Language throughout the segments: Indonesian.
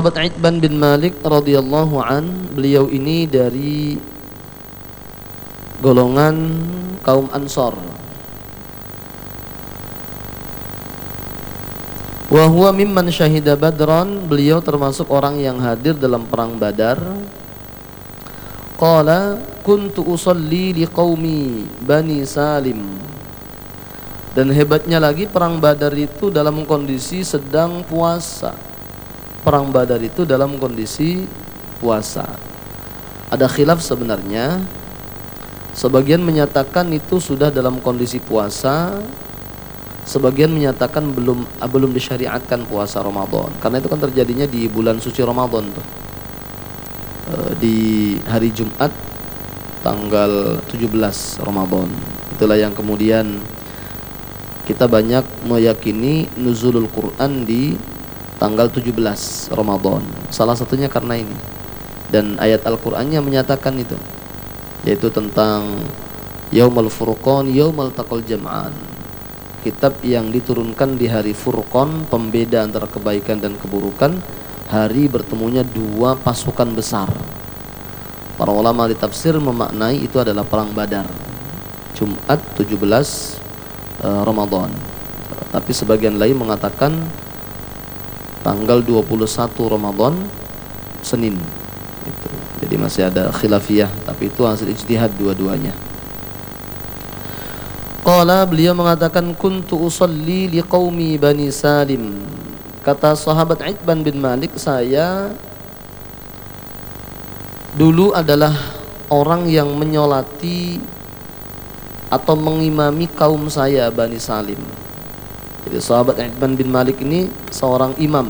sahabat Itban bin Malik radhiyallahu an, beliau ini dari golongan kaum Ansor. Wa huwa mimman syahida Badran, beliau termasuk orang yang hadir dalam perang Badar. Qala kuntu usalli liqaumi Bani Salim. Dan hebatnya lagi, perang Badar itu dalam kondisi sedang puasa. Perang Badar itu dalam kondisi puasa. Ada khilaf sebenarnya. Sebagian menyatakan itu sudah dalam kondisi puasa, sebagian menyatakan belum disyariatkan puasa Ramadan. Karena itu kan terjadinya di bulan suci Ramadan tuh. Di hari Jumat tanggal 17 Ramadan. Itulah yang kemudian kita banyak meyakini nuzulul Quran di tanggal 17 Ramadan. Salah satunya karena ini. Dan ayat Al-Qur'annya menyatakan itu, yaitu tentang Yaumul Furqan, Yaumal Taqal Jam'an. Kitab yang diturunkan di hari Furqan, pembeda antara kebaikan dan keburukan, hari bertemunya dua pasukan besar. Para ulama di tafsir memaknai itu adalah perang Badar, Jumat 17 Ramadan. Tapi sebagian lain mengatakan tanggal 21 Ramadan, Senin. Itu. Jadi masih ada khilafiyah, tapi itu hasil ijtihad dua-duanya. Qala, beliau mengatakan kuntu usalli liqaumi Bani Salim. Kata sahabat Itban bin Malik, saya dulu adalah orang yang menyolati atau mengimami kaum saya Bani Salim. Jadi sahabat Itban bin Malik ini seorang imam.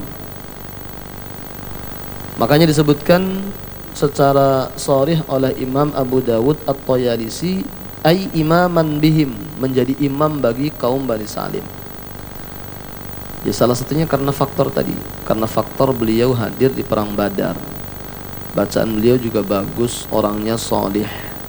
Makanya disebutkan secara sharih oleh Imam Abu Dawud At-Tayalisi, ai imaman bihim, menjadi imam bagi kaum Bani Salim. Ya, salah satunya karena faktor tadi, karena faktor beliau hadir di perang Badar. Bacaan beliau juga bagus, orangnya shalih.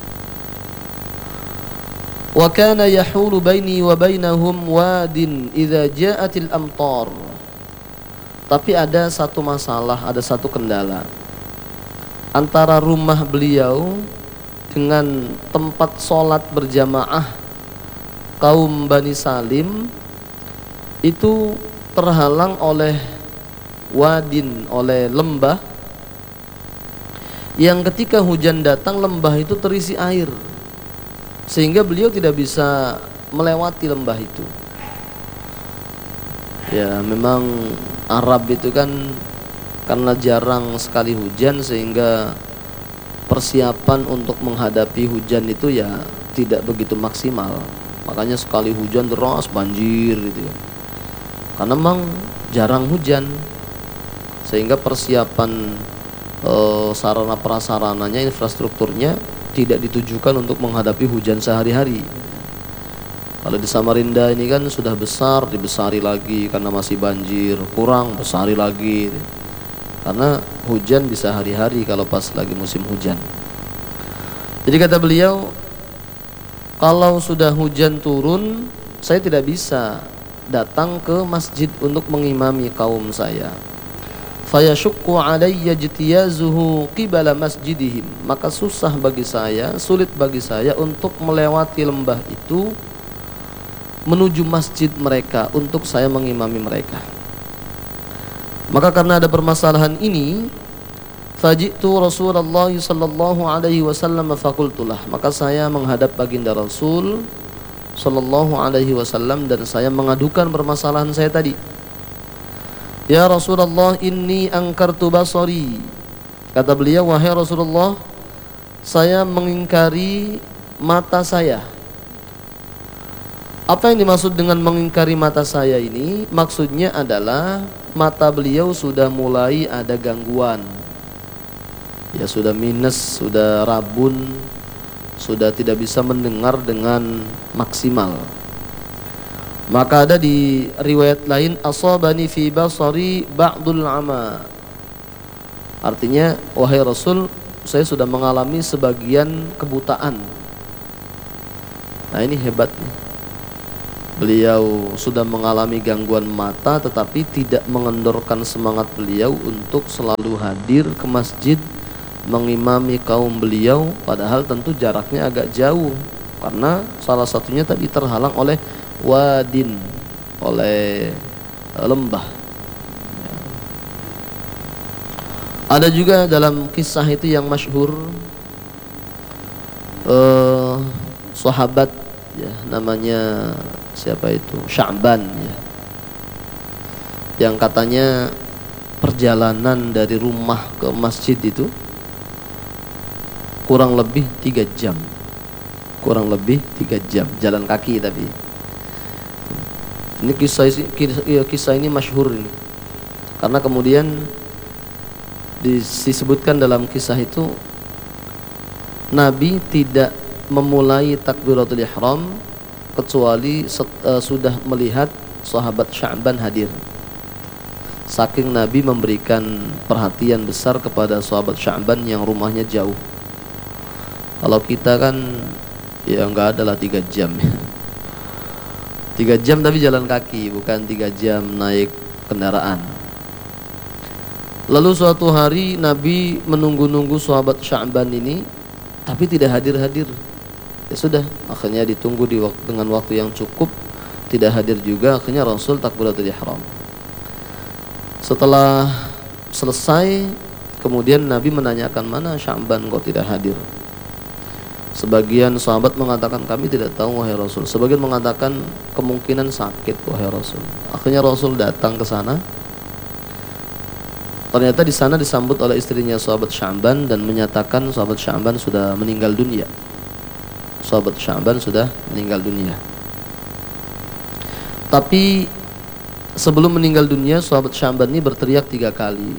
Wa kana yahulu baini wa bainahum wadin idza ja'atil amtar. Tapi ada satu masalah, ada satu kendala antara rumah beliau dengan tempat sholat berjamaah kaum Bani Salim itu terhalang oleh wadin, oleh lembah yang ketika hujan datang lembah itu terisi air, sehingga beliau tidak bisa melewati lembah itu. Ya, memang Arab itu kan karena jarang sekali hujan, sehingga persiapan untuk menghadapi hujan itu ya tidak begitu maksimal. Makanya sekali hujan deras banjir gitu ya. Karena memang jarang hujan, sehingga persiapan sarana prasarananya, infrastrukturnya tidak ditujukan untuk menghadapi hujan sehari-hari. Kalau di Samarinda ini kan sudah besar, dibesari lagi karena masih banjir, kurang besari lagi. Karena hujan bisa hari-hari kalau pas lagi musim hujan. Jadi kata beliau, kalau sudah hujan turun, saya tidak bisa datang ke masjid untuk mengimami kaum saya. Fayashukku alayya jtiyazuhu qibala masjidihim. Maka susah bagi saya, sulit bagi saya untuk melewati lembah itu menuju masjid mereka untuk saya mengimami mereka. Maka karena ada permasalahan ini, faji'tu Rasulullah sallallahu alaihi wasallam faqultulah, maka saya menghadap baginda Rasul sallallahu alaihi wasallam dan saya mengadukan permasalahan saya tadi. Ya Rasulullah, inni angkartu basari. Kata beliau, wahai Rasulullah, saya mengingkari mata saya. Apa yang dimaksud dengan mengingkari mata saya ini? Maksudnya adalah mata beliau sudah mulai ada gangguan. Ya, sudah minus, sudah rabun, sudah tidak bisa mendengar dengan maksimal. Maka ada di riwayat lain, asabani fi basari ba'dul ama. Artinya, wahai Rasul, saya sudah mengalami sebagian kebutaan. Nah, ini hebatnya. Beliau sudah mengalami gangguan mata, tetapi tidak mengendorkan semangat beliau untuk selalu hadir ke masjid mengimami kaum beliau, padahal tentu jaraknya agak jauh karena salah satunya tadi terhalang oleh wadin, oleh lembah. Ada juga dalam kisah itu yang masyhur, sahabat ya, namanya siapa itu, Sya'ban ya, yang katanya perjalanan dari rumah ke masjid itu kurang lebih 3 jam, kurang lebih 3 jam jalan kaki. Tapi ini kisah ini masyhur ini, karena kemudian disebutkan dalam kisah itu Nabi tidak memulai takbiratul ihram kecuali sudah melihat sahabat Sya'ban hadir. Saking Nabi memberikan perhatian besar kepada sahabat Sya'ban yang rumahnya jauh. Kalau kita kan ya nggak ada lah 3 jam 3 jam tapi jalan kaki, bukan 3 jam naik kendaraan. Lalu suatu hari Nabi menunggu-nunggu sahabat Sya'ban ini, tapi tidak hadir-hadir. Ya sudah, akhirnya ditunggu dengan waktu yang cukup, tidak hadir juga. Akhirnya Rasul takbiratul ihram. Setelah selesai, kemudian Nabi menanyakan, mana Sya'ban kok tidak hadir? Sebagian sahabat mengatakan, kami tidak tahu wahai Rasul. Sebagian mengatakan kemungkinan sakit wahai Rasul. Akhirnya Rasul datang ke sana. Ternyata di sana disambut oleh istrinya sahabat Sya'ban dan menyatakan sahabat Sya'ban sudah meninggal dunia. Sahabat Sya'ban sudah meninggal dunia. Tapi sebelum meninggal dunia, sahabat Sya'ban ini berteriak 3 kali.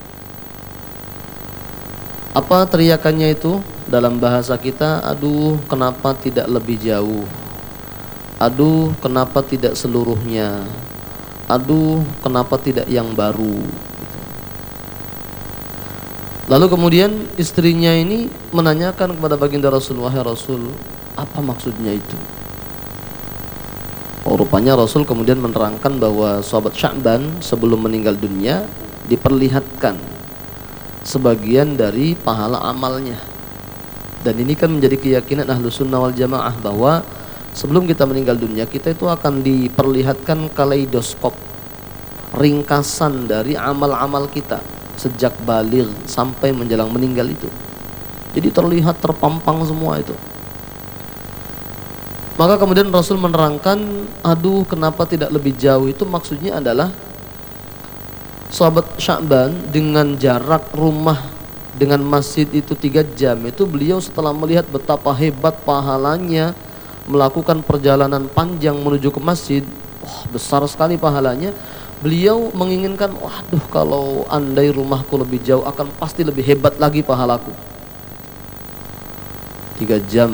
Apa teriakannya itu? Dalam bahasa kita, aduh kenapa tidak lebih jauh, aduh kenapa tidak seluruhnya, aduh kenapa tidak yang baru. Lalu kemudian istrinya ini menanyakan kepada baginda Rasul, wahai Rasul, apa maksudnya itu? Oh, rupanya Rasul kemudian menerangkan bahwa sahabat Sya'ban sebelum meninggal dunia diperlihatkan sebagian dari pahala amalnya. Dan ini kan menjadi keyakinan Ahlus Sunnah wal Jamaah bahwa sebelum kita meninggal dunia, kita itu akan diperlihatkan kaleidoskop, ringkasan dari amal-amal kita sejak baligh sampai menjelang meninggal itu. Jadi terlihat terpampang semua itu. Maka kemudian Rasul menerangkan, aduh kenapa tidak lebih jauh, itu maksudnya adalah sahabat Sya'ban dengan jarak rumah dengan masjid itu 3 jam, itu beliau setelah melihat betapa hebat pahalanya melakukan perjalanan panjang menuju ke masjid, wah besar sekali pahalanya. Beliau menginginkan, waduh kalau andai rumahku lebih jauh akan pasti lebih hebat lagi pahalaku. 3 jam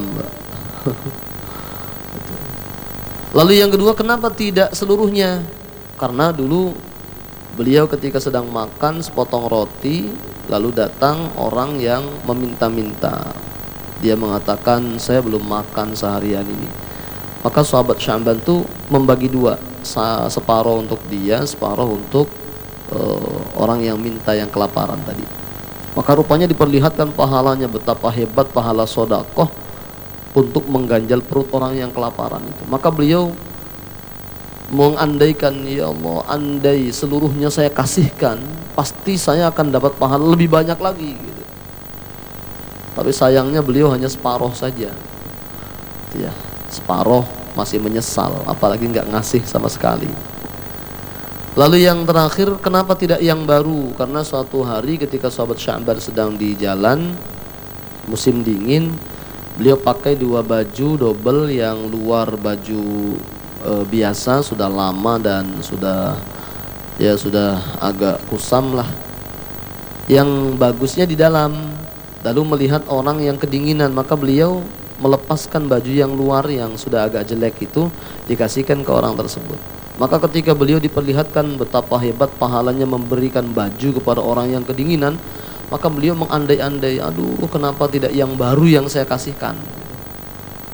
Lalu yang kedua, kenapa tidak seluruhnya? Karena dulu beliau ketika sedang makan sepotong roti, lalu datang orang yang meminta-minta. Dia mengatakan, saya belum makan seharian ini. Maka sahabat Sya'ban itu membagi 2, separuh untuk dia, separuh untuk orang yang minta, yang kelaparan tadi. Maka rupanya diperlihatkan pahalanya, betapa hebat pahala sodakoh untuk mengganjal perut orang yang kelaparan itu. Maka beliau mengandaikan, ya Allah, andai seluruhnya saya kasihkan, pasti saya akan dapat pahala lebih banyak lagi gitu. Tapi sayangnya beliau hanya separuh saja ya, separuh, masih menyesal, apalagi nggak ngasih sama sekali. Lalu yang terakhir, kenapa tidak yang baru? Karena suatu hari ketika sahabat Sya'ban sedang di jalan musim dingin, beliau pakai 2 baju double, yang luar baju biasa, sudah lama dan sudah agak kusam lah. Yang bagusnya di dalam. Lalu melihat orang yang kedinginan, maka beliau melepaskan baju yang luar yang sudah agak jelek itu, dikasihkan ke orang tersebut. Maka ketika beliau diperlihatkan betapa hebat pahalanya memberikan baju kepada orang yang kedinginan, maka beliau mengandai-andai, aduh kenapa tidak yang baru yang saya kasihkan.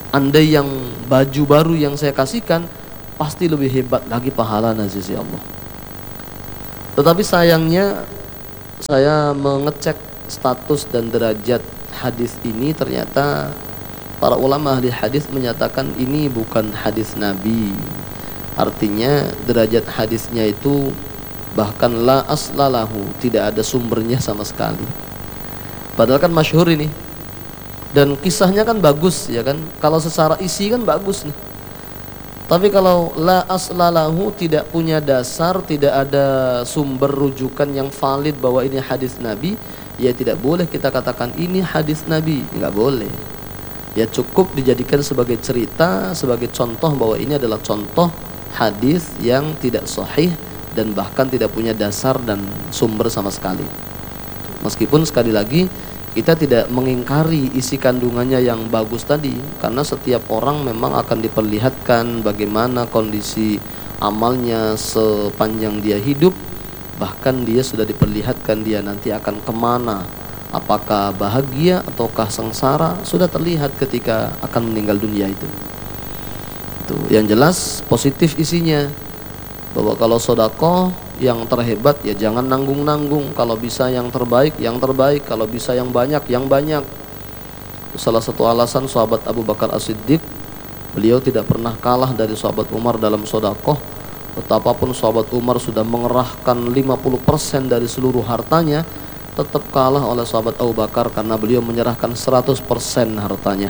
andai yang baju baru yang saya kasihkan pasti lebih hebat lagi pahalanya sisi Allah. Tetapi sayangnya saya mengecek status dan derajat hadis ini, ternyata para ulama ahli hadis menyatakan ini bukan hadis Nabi. Artinya derajat hadisnya itu bahkan la aslalahu, tidak ada sumbernya sama sekali. Padahal kan masyhur ini. Dan kisahnya kan bagus ya kan. Kalau secara isi kan bagus nih. Tapi kalau la aslalahu, tidak punya dasar, tidak ada sumber rujukan yang valid bahwa ini hadis Nabi, ya tidak boleh kita katakan ini hadis Nabi, nggak boleh. Ya cukup dijadikan sebagai cerita, sebagai contoh bahwa ini adalah contoh hadis yang tidak sahih dan bahkan tidak punya dasar dan sumber sama sekali. Meskipun sekali lagi kita tidak mengingkari isi kandungannya yang bagus tadi, karena setiap orang memang akan diperlihatkan bagaimana kondisi amalnya sepanjang dia hidup. Bahkan dia sudah diperlihatkan dia nanti akan kemana, apakah bahagia ataukah sengsara, sudah terlihat ketika akan meninggal dunia itu. Yang jelas positif isinya, bahwa kalau sedekah yang terhebat ya jangan nanggung-nanggung, kalau bisa yang terbaik, kalau bisa yang banyak. Salah satu alasan sahabat Abu Bakar As-Siddiq, beliau tidak pernah kalah dari sahabat Umar dalam sedekah. Betapapun sahabat Umar sudah mengerahkan 50% dari seluruh hartanya, tetap kalah oleh sahabat Abu Bakar karena beliau menyerahkan 100% hartanya,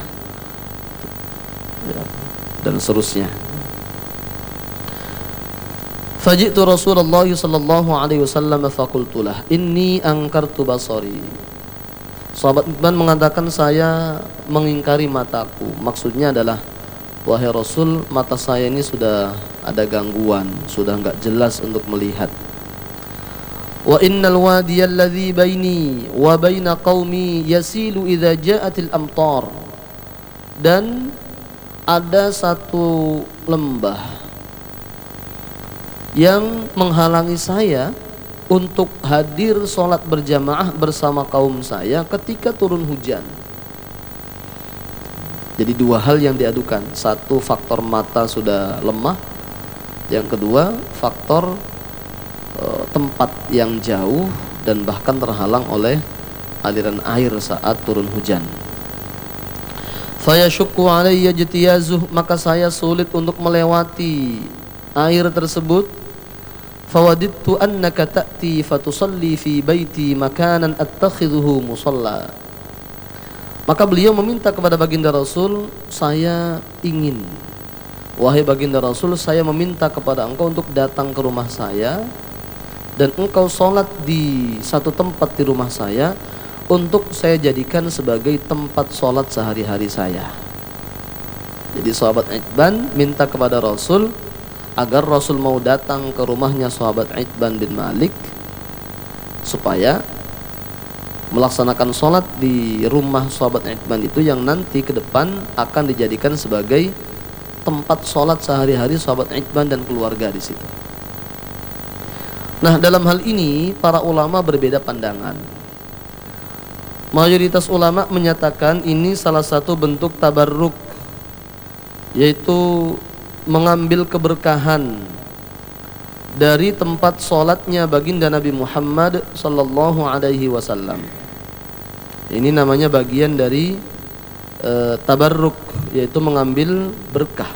dan seterusnya. Faji'tu Rasulullah sallallahu alaihi wasallam faqultulah inni angkartu basari. Sahabat Ibn mengatakan, saya mengingkari mataku. Maksudnya adalah, wahai Rasul, mata saya ini sudah ada gangguan, sudah enggak jelas untuk melihat. Wa innal wadiya alladhi baini wa baina qaumi yasilu idza ja'atil amtar. Dan ada satu lembah yang menghalangi saya untuk hadir sholat berjamaah bersama kaum saya ketika turun hujan. Jadi dua hal yang diadukan. Satu, faktor mata sudah lemah. Yang kedua, faktor tempat yang jauh dan bahkan terhalang oleh aliran air saat turun hujan. Fayashukku alayya jtiyazuh, maka saya sulit untuk melewati air tersebut. Fawadidtu annaka ta'ti fatusalli fi baiti makanan attakhidhuhu musalla. Maka beliau meminta kepada baginda Rasul, saya ingin, wahai baginda Rasul, saya meminta kepada engkau untuk datang ke rumah saya dan engkau sholat di satu tempat di rumah saya untuk saya jadikan sebagai tempat sholat sehari-hari saya. Jadi sahabat Itban minta kepada Rasul agar Rasul mau datang ke rumahnya sahabat Itban bin Malik supaya melaksanakan sholat di rumah sahabat Itban itu, yang nanti ke depan akan dijadikan sebagai tempat sholat sehari-hari sahabat Itban dan keluarga di situ. Nah, dalam hal ini para ulama berbeda pandangan. Mayoritas ulama menyatakan ini salah satu bentuk tabarruk, yaitu mengambil keberkahan dari tempat sholatnya baginda Nabi Muhammad sallallahu alaihi wasallam. Ini namanya bagian dari tabarruk, yaitu mengambil berkah.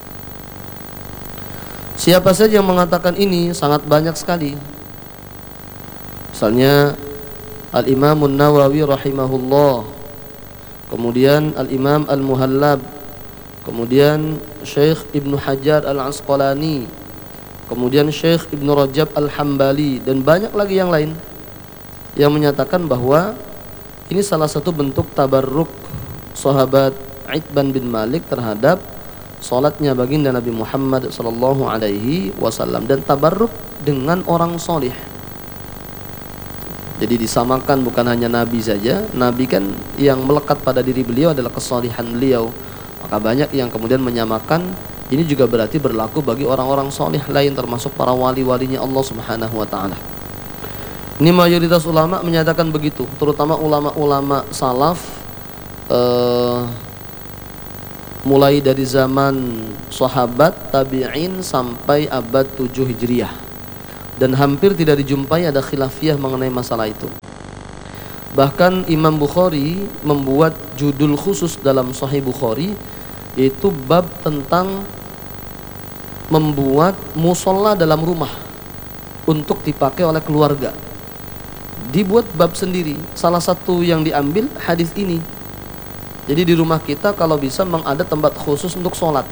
Siapa saja yang mengatakan ini? Sangat banyak sekali. Misalnya Al-Imam An-Nawawi rahimahullah, kemudian Al-Imam Al-Muhallab, kemudian Syekh Ibnu Hajar Al-Asqalani, kemudian Syekh Ibnu Rajab Al-Hambali, dan banyak lagi yang lain yang menyatakan bahwa ini salah satu bentuk tabarruk sahabat Itban bin Malik terhadap salatnya baginda Nabi Muhammad sallallahu alaihi wasallam, dan tabarruk dengan orang solih. Jadi disamakan bukan hanya Nabi saja. Nabi kan yang melekat pada diri beliau adalah kesolihan beliau. Maka banyak yang kemudian menyamakan ini juga berarti berlaku bagi orang-orang solih lain, termasuk para wali-walinya Allah subhanahu wa ta'ala. Ini mayoritas ulama menyatakan begitu, terutama ulama-ulama salaf mulai dari zaman sahabat, tabi'in sampai abad 7 Hijriah. Dan hampir tidak dijumpai ada khilafiyah mengenai masalah itu. Bahkan Imam Bukhari membuat judul khusus dalam Sahih Bukhari, yaitu bab tentang membuat musola dalam rumah untuk dipakai oleh keluarga. Dibuat bab sendiri. Salah satu yang diambil hadis ini. Jadi di rumah kita kalau bisa memang ada tempat khusus untuk sholat.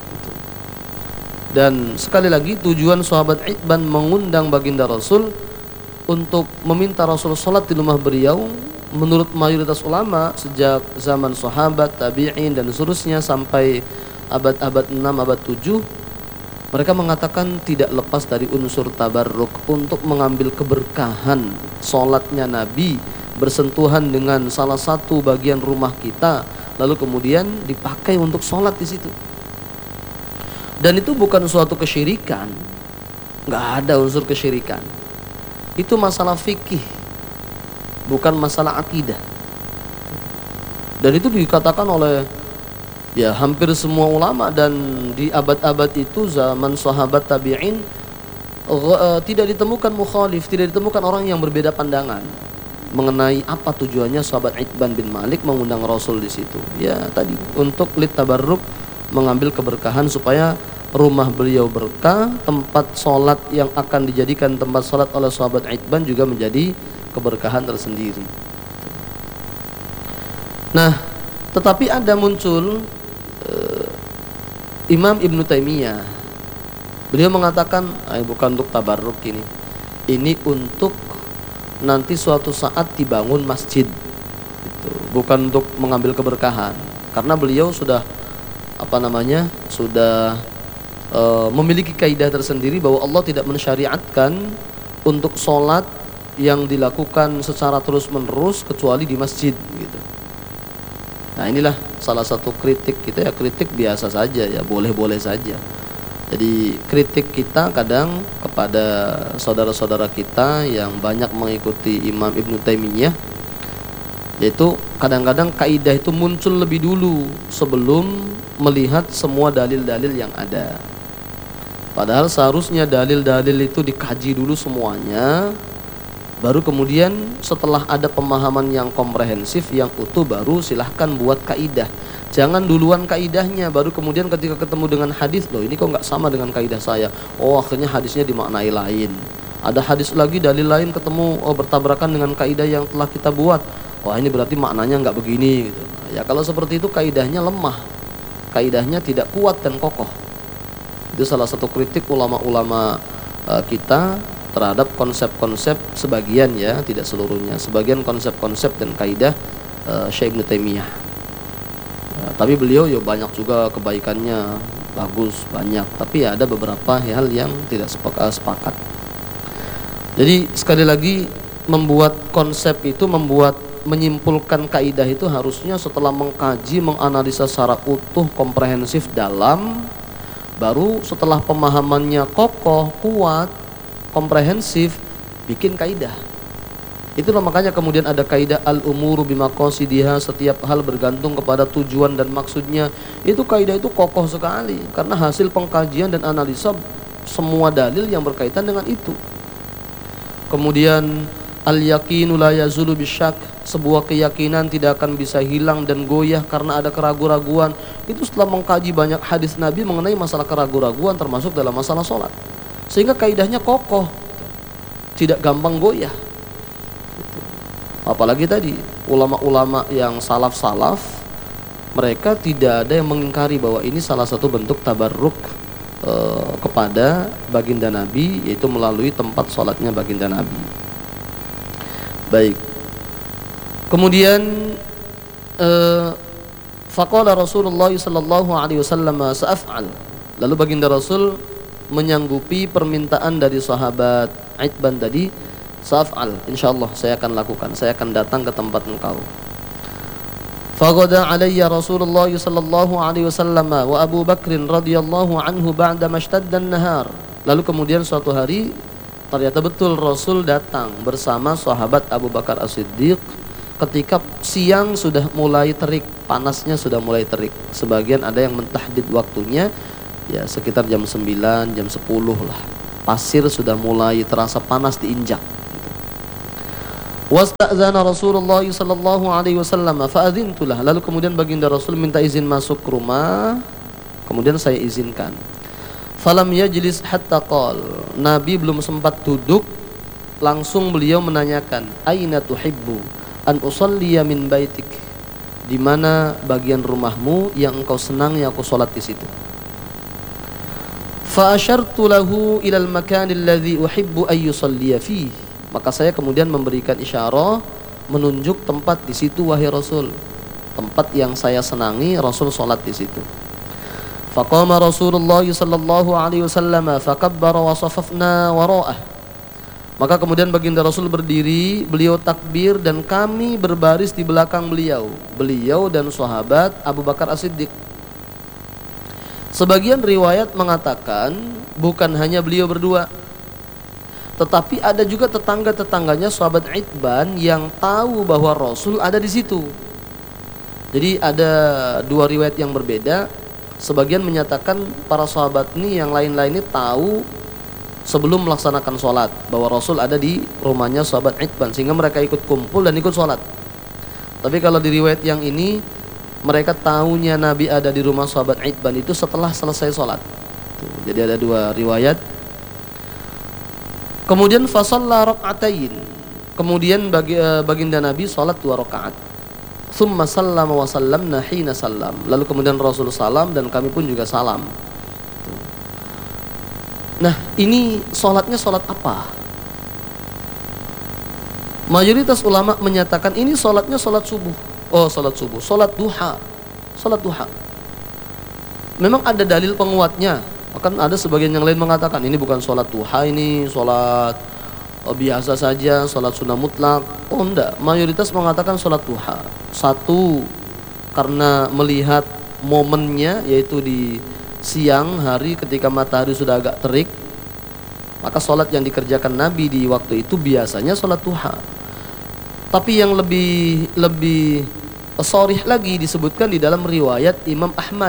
Dan sekali lagi tujuan sahabat Itban mengundang baginda Rasul untuk meminta Rasul sholat di rumah beliau, menurut mayoritas ulama sejak zaman sahabat, tabi'in dan seterusnya sampai abad-abad 6, abad 7, mereka mengatakan tidak lepas dari unsur tabarruk, untuk mengambil keberkahan sholatnya Nabi bersentuhan dengan salah satu bagian rumah kita, lalu kemudian dipakai untuk sholat di situ. Dan itu bukan suatu kesyirikan, nggak ada unsur kesyirikan. Itu masalah fikih, bukan masalah akidah. Dan itu dikatakan oleh hampir semua ulama. Dan di abad-abad itu, zaman sahabat, tabi'in, tidak ditemukan mukhalif, tidak ditemukan orang yang berbeda pandangan mengenai apa tujuannya sahabat Itban bin Malik mengundang Rasul di situ. Ya tadi, untuk lit tabarruk, mengambil keberkahan supaya rumah beliau berkah, tempat sholat yang akan dijadikan tempat sholat oleh sahabat Itban juga menjadi keberkahan tersendiri. Nah, tetapi ada muncul Imam Ibnu Taimiyah. Beliau mengatakan, bukan untuk tabarruk ini untuk nanti suatu saat dibangun masjid, bukan untuk mengambil keberkahan. Karena beliau sudah memiliki kaidah tersendiri bahwa Allah tidak mensyariatkan untuk sholat yang dilakukan secara terus menerus kecuali di masjid gitu. Nah, inilah salah satu kritik kita, kritik biasa saja, boleh-boleh saja. Jadi kritik kita kadang kepada saudara-saudara kita yang banyak mengikuti Imam Ibnu Taimiyah, yaitu kadang-kadang kaidah itu muncul lebih dulu sebelum melihat semua dalil-dalil yang ada. Padahal seharusnya dalil-dalil itu dikaji dulu semuanya, baru kemudian setelah ada pemahaman yang komprehensif, yang utuh, baru silahkan buat kaidah. Jangan duluan kaidahnya, baru kemudian ketika ketemu dengan hadis, loh ini kok nggak sama dengan kaidah saya. Oh, akhirnya hadisnya dimaknai lain. Ada hadis lagi, dalil lain ketemu, bertabrakan dengan kaidah yang telah kita buat. Wah, ini berarti maknanya nggak begini gitu. Ya kalau seperti itu kaidahnya lemah, kaidahnya tidak kuat dan kokoh. Itu salah satu kritik ulama-ulama kita terhadap konsep-konsep sebagian, tidak seluruhnya, sebagian konsep-konsep dan kaidah Syekh Ibnu Taimiyah. Tapi beliau banyak juga kebaikannya, bagus, banyak. Tapi ada beberapa hal yang tidak sepakat. Jadi sekali lagi, membuat konsep itu, menyimpulkan kaidah itu harusnya setelah mengkaji, menganalisa secara utuh, komprehensif, dalam. Baru setelah pemahamannya kokoh, kuat, komprehensif, bikin kaidah. Itulah makanya kemudian ada kaidah al-umuru bimaqasidiha, setiap hal bergantung kepada tujuan dan maksudnya. Itu kaidah itu kokoh sekali karena hasil pengkajian dan analisa semua dalil yang berkaitan dengan itu. Kemudian al-yaqinu la yazulu bisyak, sebuah keyakinan tidak akan bisa hilang dan goyah karena ada keraguan-raguan. Itu setelah mengkaji banyak hadis Nabi mengenai masalah keraguan-raguan, termasuk dalam masalah sholat, sehingga kaidahnya kokoh, tidak gampang goyah. Apalagi tadi ulama-ulama yang salaf-salaf, mereka tidak ada yang mengingkari bahwa ini salah satu bentuk tabarruk kepada baginda Nabi, yaitu melalui tempat sholatnya baginda Nabi. Baik. Kemudian faqala Rasulullah sallallahu alaihi wasallam sa'af'al. Lalu baginda Rasul menyanggupi permintaan dari sahabat Itban tadi, sa'af'al, insyaallah saya akan lakukan, saya akan datang ke tempat engkau. Faghada alayya Rasulullah sallallahu alaihi wasallam wa Abu Bakr radhiyallahu anhu ba'da mashtadda an-nahar. Lalu kemudian suatu hari ternyata betul Rasul datang bersama sahabat Abu Bakar As-Siddiq ketika siang sudah mulai terik, panasnya sudah mulai terik. Sebagian ada yang mentahdid waktunya ya sekitar jam 9, jam 10 lah. Pasir sudah mulai terasa panas diinjak. Wasta'zana Rasulullah sallallahu alaihi wasallam fa'adzintu lah. Lalu kemudian baginda Rasul minta izin masuk ke rumah. Kemudian saya izinkan. Falam yajlis hatta qal. Nabi belum sempat duduk, langsung beliau menanyakan, "Aina tuhibbu an usalliya min baitik?" Di mana bagian rumahmu yang engkau senangi aku salat di situ? Fa asyartu lahu ila al-makan alladhi uhibbu an yusalliya fihi. Maka saya kemudian memberikan isyarah menunjuk tempat di situ, wahai Rasul. Tempat yang saya senangi, Rasul salat di situ. Faqama Rasulullah sallallahu alaihi wasallam fakabbara wa safafna wara'ah. Maka kemudian baginda Rasul berdiri, beliau takbir dan kami berbaris di belakang beliau. Beliau dan sahabat Abu Bakar As-Siddiq. Sebagian riwayat mengatakan bukan hanya beliau berdua, tetapi ada juga tetangga-tetangganya sahabat Itban yang tahu bahwa Rasul ada di situ. Jadi ada dua riwayat yang berbeda. Sebagian menyatakan para sahabat ini yang lain-lain ini tahu sebelum melaksanakan sholat bahwa Rasul ada di rumahnya sahabat Itban, sehingga mereka ikut kumpul dan ikut sholat. Tapi kalau di riwayat yang ini, mereka tahunya Nabi ada di rumah sahabat Itban itu setelah selesai sholat. Jadi ada dua riwayat. Kemudian fasalla rak'atain. Kemudian baginda Nabi sholat 2 rakaat. Tsumma sallama wa sallamna hina sallam. Lalu kemudian Rasul salam dan kami pun juga salam. Nah, ini sholatnya sholat apa? Mayoritas ulama menyatakan ini sholatnya sholat subuh. Oh, sholat subuh, sholat duha. Sholat duha. Memang ada dalil penguatnya. Bahkan ada sebagian yang lain mengatakan ini bukan sholat duha, ini sholat biasa saja, sholat sunnah mutlak. Oh enggak, mayoritas mengatakan sholat duha. Satu, karena melihat momennya, yaitu di siang hari ketika matahari sudah agak terik, maka sholat yang dikerjakan Nabi di waktu itu biasanya sholat duha. Tapi yang lebih sharih lagi disebutkan di dalam riwayat Imam Ahmad,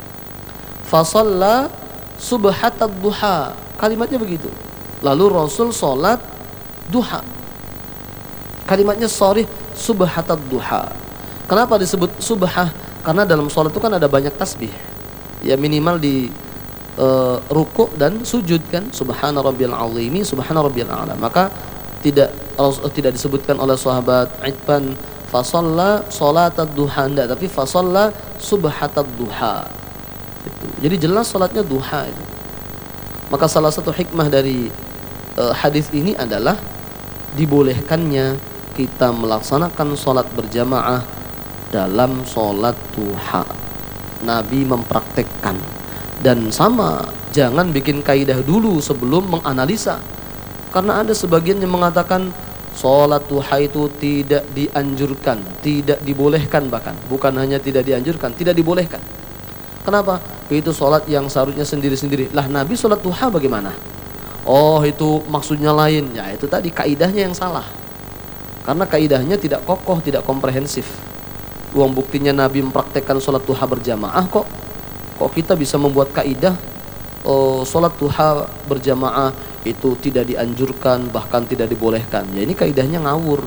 fasalla subhatad duha, kalimatnya begitu. Lalu Rasul sholat duha, kalimatnya sharih subhatad duha. Kenapa disebut subhah? Karena dalam sholat itu kan ada banyak tasbih, ya minimal di ruku' dan sujud kan, subhana rabbiyal azimi, subhana rabbiyal a'la. Maka tidak disebutkan oleh sahabat Itban fasalla salatad duha, enggak, tapi fasalla subhatad duha. Itu. Jadi jelas salatnya duha itu. Maka salah satu hikmah dari hadis ini adalah dibolehkannya kita melaksanakan salat berjamaah dalam salat duha. Nabi mempraktekkan. Dan sama, jangan bikin kaidah dulu sebelum menganalisa. Karena ada sebagian yang mengatakan sholat duha itu tidak dianjurkan, tidak dibolehkan, bahkan bukan hanya tidak dianjurkan, tidak dibolehkan. Kenapa? Itu sholat yang seharusnya sendiri-sendiri. Lah Nabi sholat duha bagaimana? Oh itu maksudnya lain. Ya itu tadi kaidahnya yang salah. Karena kaidahnya tidak kokoh, tidak komprehensif. Uang buktinya Nabi mempraktekkan sholat duha berjamaah kok kita bisa membuat kaidah sholat duha berjamaah itu tidak dianjurkan, bahkan tidak dibolehkan. Ya ini kaidahnya ngawur.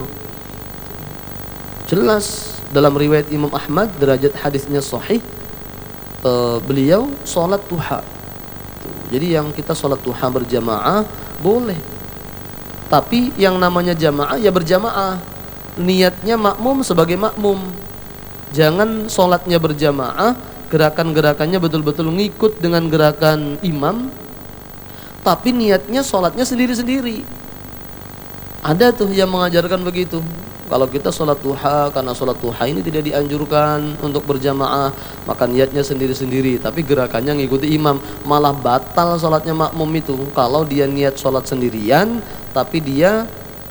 Jelas dalam riwayat Imam Ahmad, derajat hadisnya sahih, beliau sholat duha. Jadi yang kita sholat duha berjamaah boleh. Tapi yang namanya jamaah ya berjamaah, niatnya makmum sebagai makmum. Jangan sholatnya berjamaah, gerakan-gerakannya betul-betul ngikut dengan gerakan imam, tapi niatnya sholatnya sendiri-sendiri. Ada tuh yang mengajarkan begitu. Kalau kita sholat duha, karena sholat duha ini tidak dianjurkan untuk berjamaah, maka niatnya sendiri-sendiri, tapi gerakannya ngikuti imam. Malah batal sholatnya makmum itu kalau dia niat sholat sendirian, tapi dia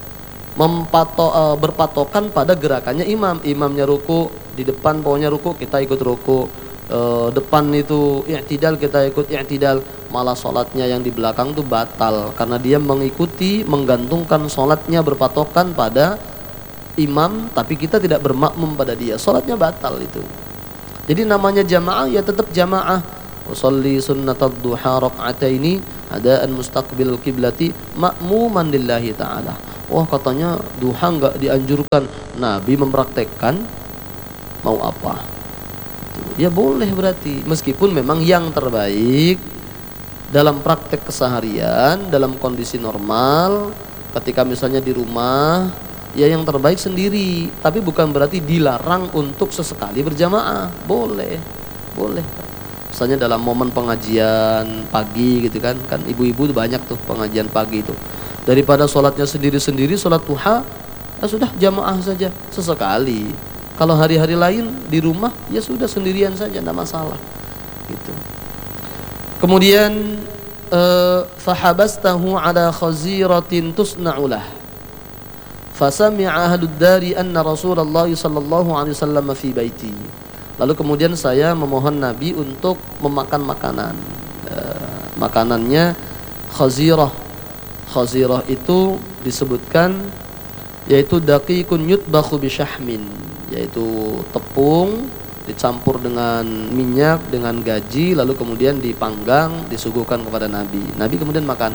berpatokan pada gerakannya imam. Imamnya ruku, di depan pokoknya ruku, kita ikut ruku. Depan itu i'tidal, kita ikut i'tidal. Malah sholatnya yang di belakang itu batal, karena dia menggantungkan sholatnya berpatokan pada imam tapi kita tidak bermakmum pada dia, salatnya batal itu. Jadi namanya jamaah ya tetap jamaah. Usolli sunnatad duha raka'ataini adaan mustaqbil kiblati ma'muman lillahi ta'ala. Wah, katanya duha enggak dianjurkan. Nabi mempraktekkan, mau apa? Ya boleh berarti, meskipun memang yang terbaik dalam praktek keseharian, dalam kondisi normal, ketika misalnya di rumah, ya yang terbaik sendiri. Tapi bukan berarti dilarang untuk sesekali berjamaah. Boleh, boleh. Misalnya dalam momen pengajian pagi gitu kan ibu-ibu banyak tuh pengajian pagi itu. Daripada sholatnya sendiri-sendiri, sholat duha, ya sudah jamaah saja sesekali. Kalau hari-hari lain di rumah, ya sudah sendirian saja, tidak masalah. Gitu. Kemudian fahabastahu ala khaziratin tusna'ulah. Fasami'a ahlud dari anna Rasulullah sallallahu alaihi wasallam fi baiti. Lalu kemudian saya memohon Nabi untuk memakan makanan. Makanannya khazirah. Khazirah itu disebutkan yaitu daqiqun yutbakhu bisyahmin, yaitu tepung dicampur dengan minyak dengan gaji, lalu kemudian dipanggang, disuguhkan kepada Nabi. Nabi kemudian makan.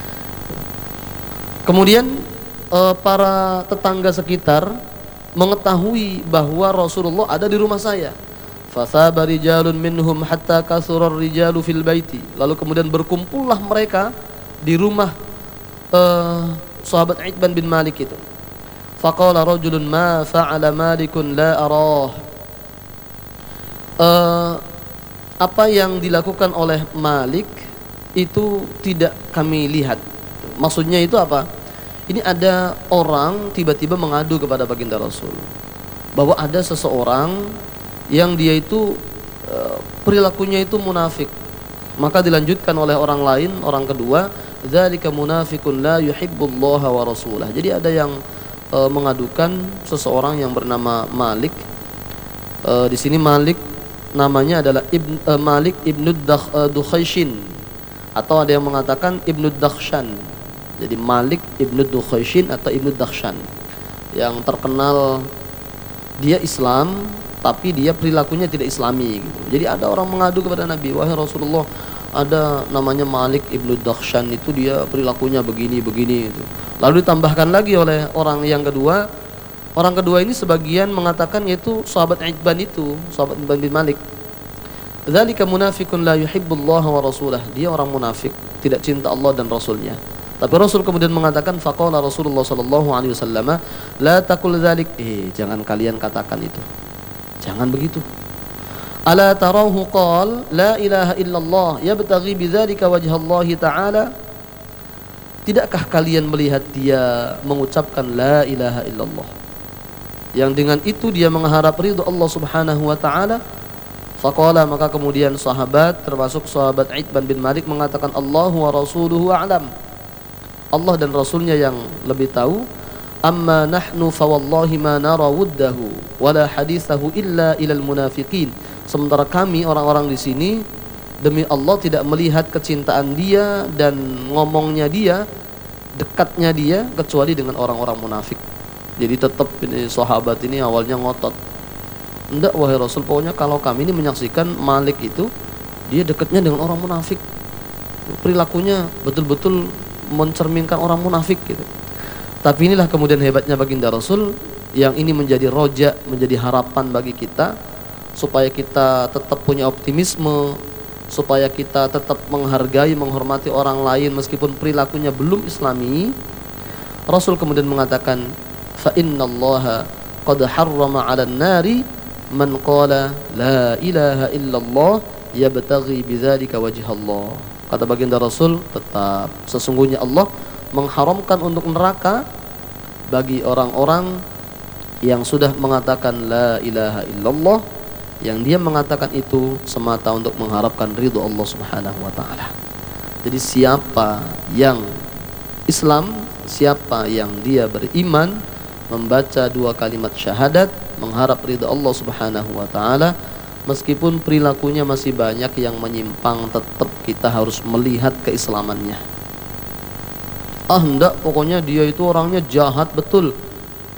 Kemudian para tetangga sekitar mengetahui bahwa Rasulullah ada di rumah saya. Fasaba rijalun minhum hatta kasura rijalu fil baiti. Lalu kemudian berkumpullah mereka di rumah sahabat Itban bin Malik itu. Faqala rajulun ma fa'ala Malikun la arah. Apa yang dilakukan oleh Malik itu tidak kami lihat. Maksudnya itu apa? Ini ada orang tiba-tiba mengadu kepada baginda Rasul bahwa ada seseorang yang dia itu perilakunya itu munafik. Maka dilanjutkan oleh orang lain, orang kedua, dzalika munafiqun la yuhibbullaha wa rasulah. Jadi ada yang mengadukan seseorang yang bernama Malik. Di sini Malik namanya adalah Malik ibnu Dukhayshin, atau ada yang mengatakan ibnu Dakhshan. Jadi Malik ibnu Dukhayshin atau ibnu Dakhshan, yang terkenal dia Islam tapi dia perilakunya tidak Islami gitu. Jadi ada orang mengadu kepada Nabi, wahai Rasulullah, ada namanya Malik ibnu Dakhshan itu dia perilakunya begini gitu. Lalu ditambahkan lagi oleh orang yang kedua. Orang kedua ini sebagian mengatakan yaitu sahabat Itban itu, sahabat Itban bin Malik. Dzalika munafiqun la yuhibbullaha wa rasulah. Dia orang munafik, tidak cinta Allah dan Rasulnya. Tapi Rasul kemudian mengatakan, faqala Rasulullah sallallahu alaihi wasallam, la taqul dzalik. Jangan kalian katakan itu. Jangan begitu. Ala tarahu qala la ilaha illallah yabtaghi bidzalika wajhallahi ta'ala. Tidakkah kalian melihat dia mengucapkan la ilaha illallah, yang dengan itu dia mengharap ridho Allah Subhanahu wa taala? Faqala, maka kemudian sahabat termasuk sahabat Itban bin Malik mengatakan, Allahu wa rasuluhu a'lam. Allah dan Rasulnya yang lebih tahu. Amma nahnu fa wallahi ma nara wuddahu wala hadithahu illa ilal munafiqin. Sementara kami orang-orang di sini demi Allah tidak melihat kecintaan dia dan ngomongnya dia, dekatnya dia, kecuali dengan orang-orang munafik. Jadi tetap ini sahabat ini awalnya ngotot. Enggak, wahai Rasul, pokoknya kalau kami ini menyaksikan Malik itu dia dekatnya dengan orang munafik, perilakunya betul-betul mencerminkan orang munafik gitu. Tapi inilah kemudian hebatnya baginda Rasul, yang ini menjadi roja, menjadi harapan bagi kita, supaya kita tetap punya optimisme, supaya kita tetap menghargai, menghormati orang lain meskipun perilakunya belum Islami. Rasul kemudian mengatakan, fa innallaha qad harrama 'alan nari man qala la ilaha illallah yabtaghi bidzalika wajhallah. Kata baginda Rasul, tetap sesungguhnya Allah mengharamkan untuk neraka bagi orang-orang yang sudah mengatakan la ilaha illallah, yang dia mengatakan itu semata untuk mengharapkan ridho Allah Subhanahu wa taala. Jadi siapa yang Islam, siapa yang dia beriman, membaca dua kalimat syahadat, mengharap ridho Allah Subhanahu wa taala, meskipun perilakunya masih banyak yang menyimpang, tetap kita harus melihat keislamannya. Enggak, pokoknya dia itu orangnya jahat betul.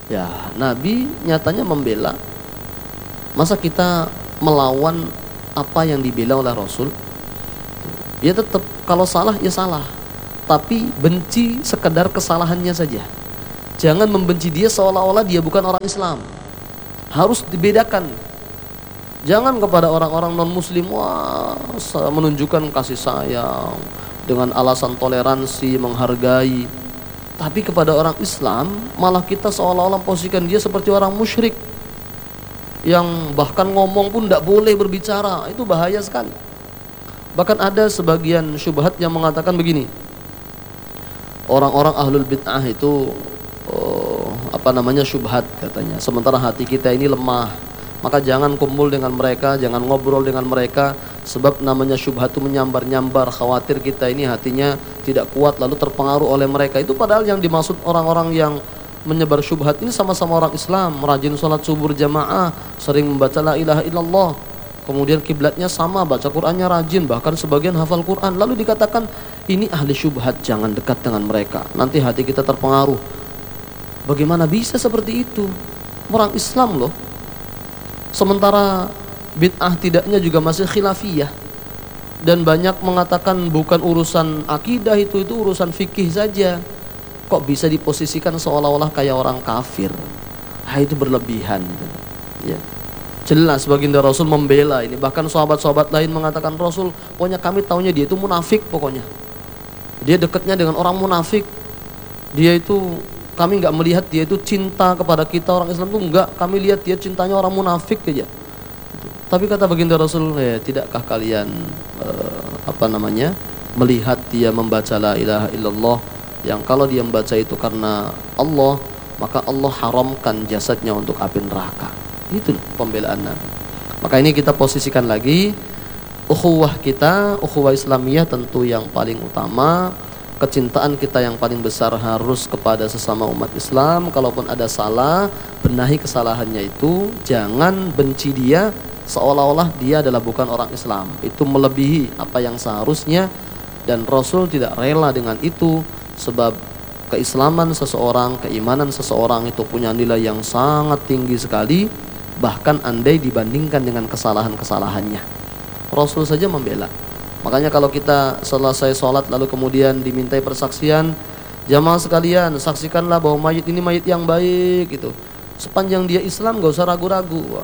Ya, Nabi nyatanya membela. Masa kita melawan apa yang dibela oleh Rasul? Ya tetap kalau salah ya salah, tapi benci sekedar kesalahannya saja. Jangan membenci dia seolah-olah dia bukan orang Islam. Harus dibedakan. Jangan kepada orang-orang non-muslim wah menunjukkan kasih sayang dengan alasan toleransi, menghargai. Tapi kepada orang Islam malah kita seolah-olah posisikan dia seperti orang musyrik yang bahkan ngomong pun tidak boleh berbicara. Itu bahaya sekali. Bahkan ada sebagian syubhat yang mengatakan begini, orang-orang ahlul bid'ah itu syubhat katanya. Sementara hati kita ini lemah, maka jangan kumpul dengan mereka, jangan ngobrol dengan mereka, sebab namanya syubhat itu menyambar-nyambar, khawatir kita ini hatinya tidak kuat lalu terpengaruh oleh mereka. Itu padahal yang dimaksud orang-orang yang menyebar syubhat ini sama-sama orang Islam, rajin sholat subuh jamaah, sering membaca la ilaha illallah, kemudian kiblatnya sama, baca Qur'annya rajin, bahkan sebagian hafal Qur'an. Lalu dikatakan ini ahli syubhat, jangan dekat dengan mereka, nanti hati kita terpengaruh. Bagaimana bisa seperti itu? Orang Islam loh. Sementara bid'ah tidaknya juga masih khilafiyah, dan banyak mengatakan bukan urusan akidah, itu urusan fikih saja. Kok bisa diposisikan seolah-olah kayak orang kafir? Itu berlebihan ya. Jelas baginda Rasul membela ini. Bahkan sahabat-sahabat lain mengatakan, Rasul, pokoknya kami taunya dia itu munafik, pokoknya dia dekatnya dengan orang munafik. Dia itu, kami nggak melihat dia itu cinta kepada kita orang Islam itu enggak, kami lihat dia cintanya orang munafik aja. Tapi kata baginda Rasul, tidakkah kalian melihat dia membaca la ilaha illallah, yang kalau dia membaca itu karena Allah, maka Allah haramkan jasadnya untuk api neraka. Itu pembelaan Nabi. Maka ini kita posisikan lagi, ukhuwah kita, ukhuwah Islamiyah tentu yang paling utama. Kecintaan kita yang paling besar harus kepada sesama umat Islam. Kalaupun ada salah, benahi kesalahannya itu. Jangan benci dia seolah-olah dia adalah bukan orang Islam. Itu melebihi apa yang seharusnya, dan Rasul tidak rela dengan itu. Sebab keislaman seseorang, keimanan seseorang itu punya nilai yang sangat tinggi sekali, bahkan andai dibandingkan dengan kesalahan-kesalahannya. Rasul saja membela. Makanya kalau kita selesai sholat lalu kemudian dimintai persaksian, jamaah sekalian saksikanlah bahwa mayit ini mayit yang baik gitu. Sepanjang dia Islam gak usah ragu-ragu.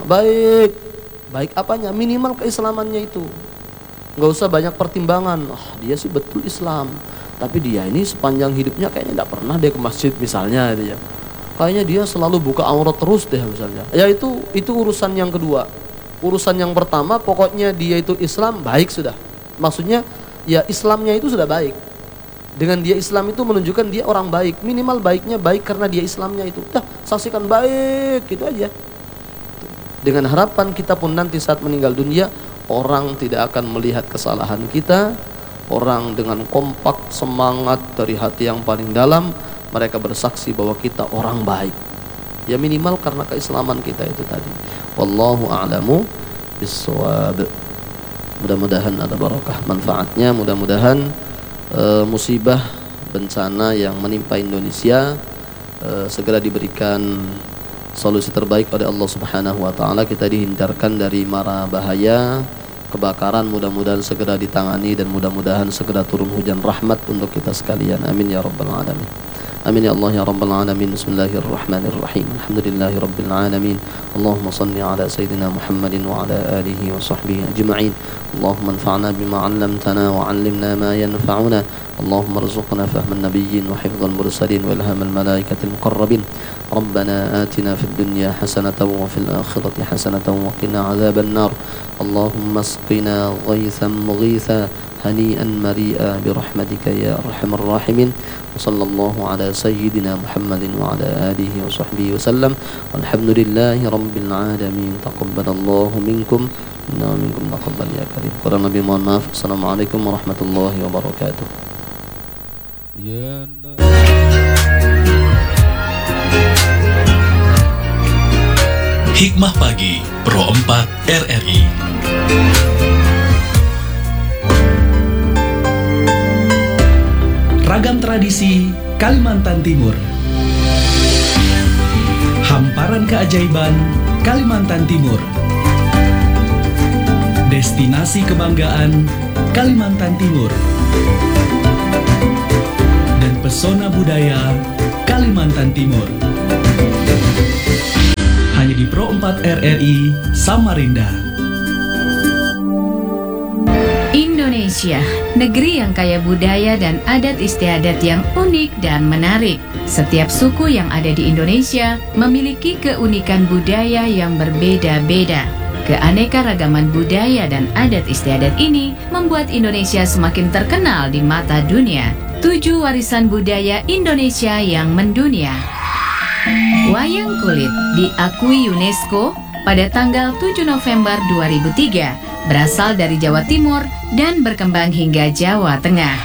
Baik apanya? Minimal keislamannya itu. Gak usah banyak pertimbangan. Dia sih betul Islam, tapi dia ini sepanjang hidupnya kayaknya gak pernah dia ke masjid misalnya gitu ya. Kayaknya dia selalu buka aurat terus deh misalnya. Ya itu urusan yang kedua. Urusan yang pertama pokoknya dia itu Islam, baik sudah. Maksudnya ya Islamnya itu sudah baik. Dengan dia Islam itu menunjukkan dia orang baik. Minimal baiknya baik karena dia Islamnya itu. Saksikan baik gitu aja. Dengan harapan kita pun nanti saat meninggal dunia, orang tidak akan melihat kesalahan kita. Orang dengan kompak semangat dari hati yang paling dalam, mereka bersaksi bahwa kita orang baik. Ya minimal karena keislaman kita itu tadi. Wallahu a'lamu bissawab. Mudah-mudahan ada barakah manfaatnya. Mudah-mudahan musibah bencana yang menimpa Indonesia segera diberikan solusi terbaik oleh Allah Subhanahu wa taala. Kita dihindarkan dari mara bahaya kebakaran, mudah-mudahan segera ditangani, dan mudah-mudahan segera turun hujan rahmat untuk kita sekalian. Amin ya rabbal alamin. Amin ya Allah ya rabbal alamin. Bismillahirrahmanirrahim. Alhamdulillahi rabbil alamin. Allahumma salli ala sayyidina Muhammadin wa ala alihi wa sahbihi ajma'in. Allahumma anfa'na bima 'allamtana wa 'allimna ma yanfa'una. Allahumma arzuqna fahman nabiyyin wa hifdhal mursalin wa ilhamal malaikatil muqarrabin. Rabbana atina fid dunya hasanatan wa fil akhirati hasanatan wa qina 'adzaban nar. Allahumma asqina ghaythan mughitha هنيئا مريئا برحمتك يا أرحم الراحمين. وصلى الله على سيدنا محمد وعلى آله وصحبه وسلم والحمد لله رب العالمين. تقبل الله منكم إنا منكم تقبل يا كريم. Kurang lebih mohon maaf. Assalamualaikum warahmatullahi wabarakatuh. Hikmah Pagi Pro 4 RRI. Ragam tradisi Kalimantan Timur. Hamparan keajaiban Kalimantan Timur. Destinasi kebanggaan Kalimantan Timur. Dan pesona budaya Kalimantan Timur. Hanya di Pro 4 RRI Samarinda. Indonesia, negeri yang kaya budaya dan adat istiadat yang unik dan menarik. Setiap suku yang ada di Indonesia memiliki keunikan budaya yang berbeda-beda. Keanekaragaman budaya dan adat istiadat ini membuat Indonesia semakin terkenal di mata dunia. 7 warisan budaya Indonesia yang mendunia. Wayang kulit diakui UNESCO pada tanggal 7 November 2003, berasal dari Jawa Timur dan berkembang hingga Jawa Tengah.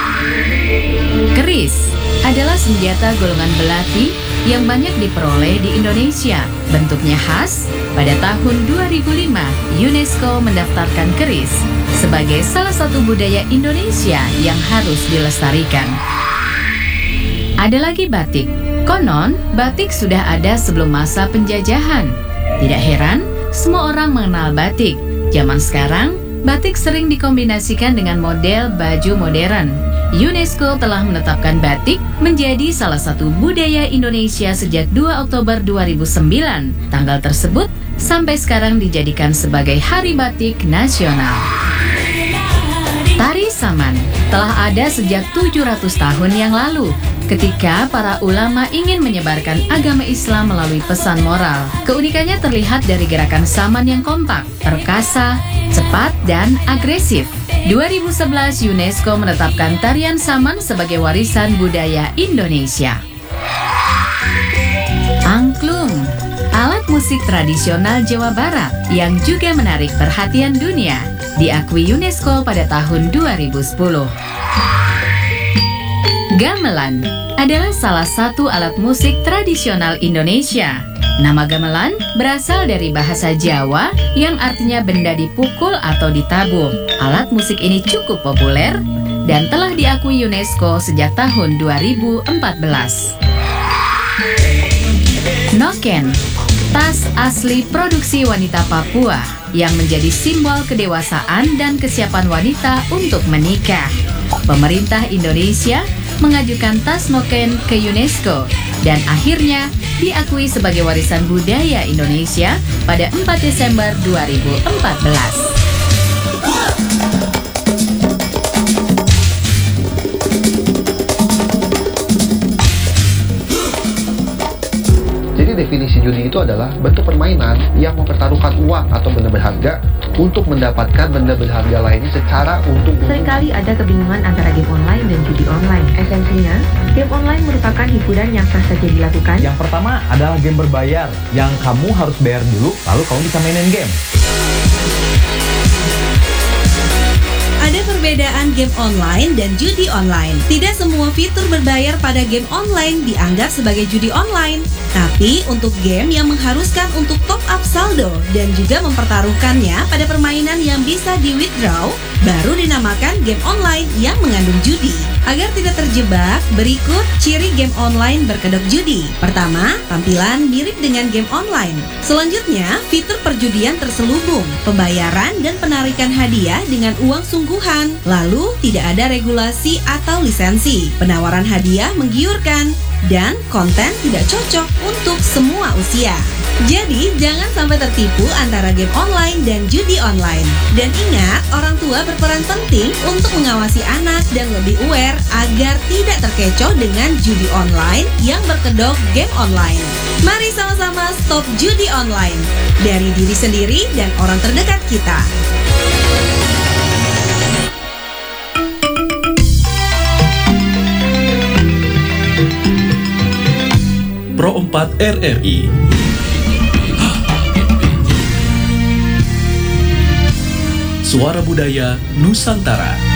Keris adalah senjata golongan belati yang banyak diperoleh di Indonesia. Bentuknya khas. Pada tahun 2005, UNESCO mendaftarkan keris sebagai salah satu budaya Indonesia yang harus dilestarikan. Ada lagi batik. Konon, batik sudah ada sebelum masa penjajahan. Tidak heran, semua orang mengenal batik. Zaman sekarang, batik sering dikombinasikan dengan model baju modern. UNESCO telah menetapkan batik menjadi salah satu budaya Indonesia sejak 2 Oktober 2009. Tanggal tersebut sampai sekarang dijadikan sebagai Hari Batik Nasional. Tari Saman telah ada sejak 700 tahun yang lalu, ketika para ulama ingin menyebarkan agama Islam melalui pesan moral. Keunikannya terlihat dari gerakan saman yang kompak, perkasa, cepat, dan agresif. 2011 UNESCO menetapkan tarian saman sebagai warisan budaya Indonesia. Angklung, alat musik tradisional Jawa Barat yang juga menarik perhatian dunia, diakui UNESCO pada tahun 2010. Gamelan adalah salah satu alat musik tradisional Indonesia. Nama gamelan berasal dari bahasa Jawa yang artinya benda dipukul atau ditabung. Alat musik ini cukup populer dan telah diakui UNESCO sejak tahun 2014. Noken, tas asli produksi wanita Papua yang menjadi simbol kedewasaan dan kesiapan wanita untuk menikah. Pemerintah Indonesia mengajukan tas Noken ke UNESCO dan akhirnya diakui sebagai warisan budaya Indonesia pada 4 Desember 2014. Jadi definisi judi itu adalah bentuk permainan yang mempertaruhkan uang atau benda berharga untuk mendapatkan benda berharga lainnya secara untung-untung. Seringkali ada kebingungan antara game online dan judi online. Esensinya, game online merupakan hiburan yang sah saja dilakukan. Yang pertama adalah game berbayar, yang kamu harus bayar dulu, lalu kamu bisa mainin game. Ada perbedaan game online dan judi online. Tidak semua fitur berbayar pada game online dianggap sebagai judi online. Tapi untuk game yang mengharuskan untuk top up saldo dan juga mempertaruhkannya pada permainan yang bisa di-withdraw, baru dinamakan game online yang mengandung judi. Agar tidak terjebak, berikut ciri game online berkedok judi. Pertama, tampilan mirip dengan game online. Selanjutnya, fitur perjudian terselubung, pembayaran dan penarikan hadiah dengan uang sungguhan. Lalu, tidak ada regulasi atau lisensi. Penawaran hadiah menggiurkan dan konten tidak cocok untuk semua usia. Jadi, jangan sampai tertipu antara game online dan judi online. Dan ingat, orang tua berperan penting untuk mengawasi anak dan lebih aware agar tidak terkecoh dengan judi online yang berkedok game online. Mari sama-sama stop judi online dari diri sendiri dan orang terdekat kita. Pro 4 RRI. Suara Budaya Nusantara.